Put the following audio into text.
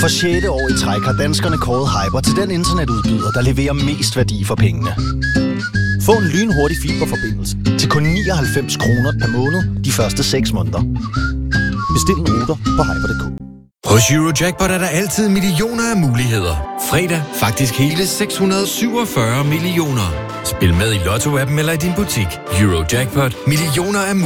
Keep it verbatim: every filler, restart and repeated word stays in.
For sjette år i træk har danskerne kåret Hyper til den internetudbyder, der leverer mest værdi for pengene. Få en lynhurtig fiberforbindelse til kun nioghalvfems kroner per måned de første seks måneder. Bestil en router på hyper punktum d k. Hos Eurojackpot er der altid millioner af muligheder. Fredag faktisk hele seks hundrede og syvogfyrre millioner. Spil med i Lotto-appen eller i din butik. Eurojackpot. Millioner af muligheder.